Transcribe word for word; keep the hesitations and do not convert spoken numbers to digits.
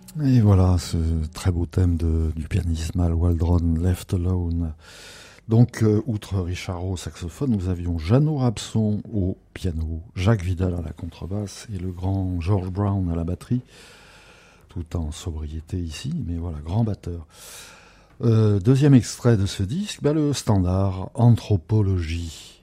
Et voilà, ce très beau thème de, du pianiste Mal Waldron, Left Alone. Donc, euh, outre Richard Rowe au saxophone, nous avions Jeannot Rapson au piano, Jacques Vidal à la contrebasse et le grand George Brown à la batterie, tout en sobriété ici, mais voilà, grand batteur. Euh, deuxième extrait de ce disque, bah, le standard Anthropologie.